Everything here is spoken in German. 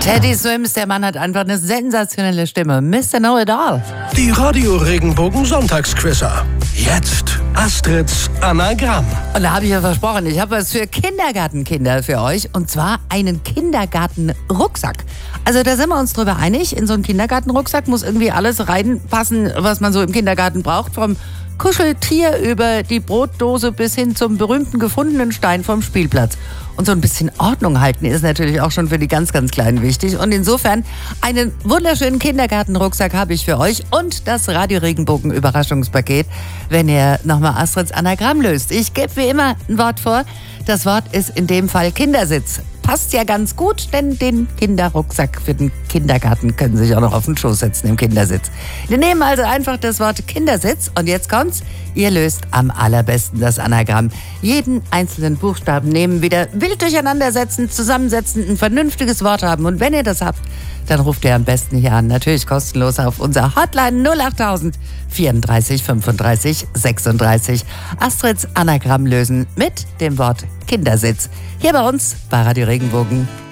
Teddy Swims, der Mann hat einfach eine sensationelle Stimme. Mr. Know It All. Die Radio Regenbogen Sonntagsquizzer. Jetzt Astrids Anagramm. Und da habe ich ja versprochen, ich habe was für Kindergartenkinder für euch. Und zwar einen Kindergartenrucksack. Also da sind wir uns drüber einig. In so einen Kindergartenrucksack muss irgendwie alles reinpassen, was man so im Kindergarten braucht. Vom Kuscheltier über die Brotdose bis hin zum berühmten gefundenen Stein vom Spielplatz. Und so ein bisschen Ordnung halten ist natürlich auch schon für die ganz, ganz Kleinen wichtig. Und insofern einen wunderschönen Kindergartenrucksack habe ich für euch und das Radio Regenbogen Überraschungspaket, wenn ihr nochmal Astrids Anagramm löst. Ich gebe wie immer ein Wort vor. Das Wort ist in dem Fall Kindersitz. Passt ja ganz gut, denn den Kinderrucksack für den Kindergarten können Sie sich auch noch auf den Schoß setzen im Kindersitz. Wir nehmen also einfach das Wort Kindersitz und jetzt kommt's. Ihr löst am allerbesten das Anagramm. Jeden einzelnen Buchstaben nehmen, wieder wild durcheinander setzen, zusammensetzen, ein vernünftiges Wort haben. Und wenn ihr das habt, dann ruft ihr am besten hier an. Natürlich kostenlos auf unser Hotline 08000 34 35 36. Astrids Anagramm lösen mit dem Wort Kindersitz. Hier bei uns bei Radio Regenbogen.